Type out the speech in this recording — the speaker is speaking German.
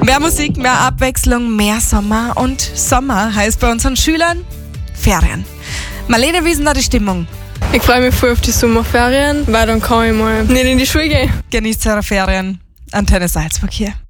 Mehr Musik, mehr Abwechslung, mehr Sommer. Und Sommer heißt bei unseren Schülern Ferien. Marlene, wie ist denn da die Stimmung? Ich freue mich voll auf die Sommerferien, weil dann kann ich mal nicht in die Schule gehen. Genießt eure Ferien. Antenne Salzburg hier.